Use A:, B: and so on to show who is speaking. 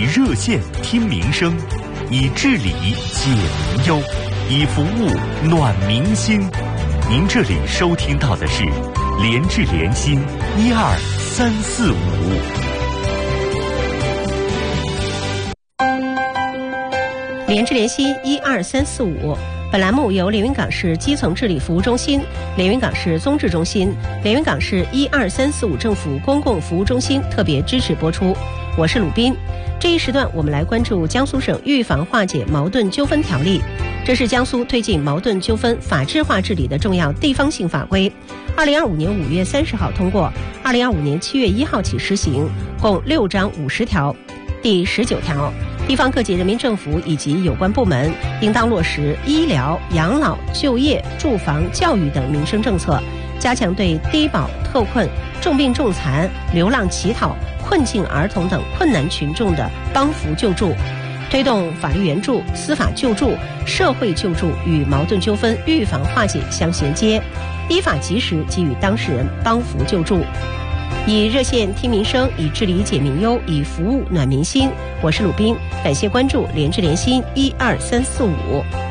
A: 热线听民生，以治理解民忧，以服务暖民心。您这里收听到的是联治联心12345。
B: 联治联心12345，本栏目由连云港市基层治理服务中心、连云港市综治中心、连云港市12345政府公共服务中心特别支持播出。我是鲁斌。这一时段我们来关注江苏省预防化解矛盾纠纷条例，这是江苏推进矛盾纠纷法治化治理的重要地方性法规。2025年5月30号通过，2025年7月1号起施行，共6章50条。第19条，地方各级人民政府以及有关部门应当落实医疗、养老、就业、住房、教育等民生政策，加强对低保、特困、重病重残、流浪乞讨、困境儿童等困难群众的帮扶救助，推动法律援助、司法救助、社会救助与矛盾纠纷预防化解相衔接，依法及时给予当事人帮扶救助。以热线听民生，以治理解民忧，以服务暖民心。我是鲁斌，感谢关注联治联心12345。